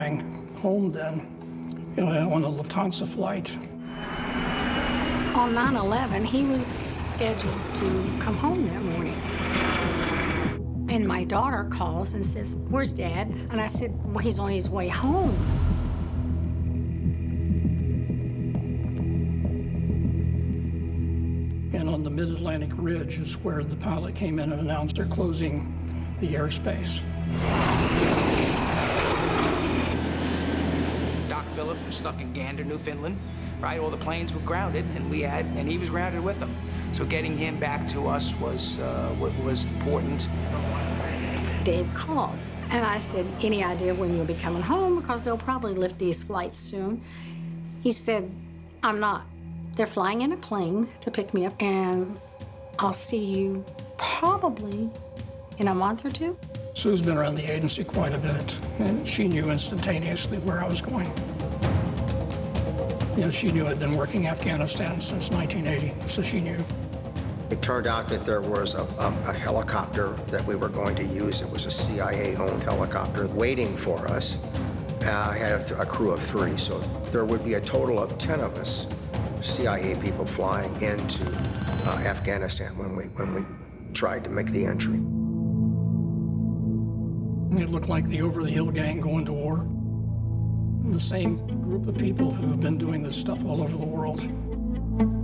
home then, on a Lufthansa flight. On 9/11, he was scheduled to come home that morning. And my daughter calls and says, "Where's Dad?" And I said, "Well, he's on his way home." And on the Mid-Atlantic Ridge is where the pilot came in and announced they're closing the airspace. Doc Phillips was stuck in Gander, Newfoundland, right? All the planes were grounded, and he was grounded with them. So getting him back to us was important. Dave called, and I said, "Any idea when you'll be coming home? Because they'll probably lift these flights soon." He said, "I'm not. They're flying in a plane to pick me up, and I'll see you probably in a month or two." Sue's been around the agency quite a bit, and she knew instantaneously where I was going. She knew I'd been working Afghanistan since 1980, so she knew. It turned out that there was a helicopter that we were going to use. It was a CIA-owned helicopter waiting for us. I had a crew of 3, so there would be a total of 10 of us, CIA people, flying into Afghanistan when we tried to make the entry. It looked like the over-the-hill gang going to war. The same group of people who have been doing this stuff all over the world.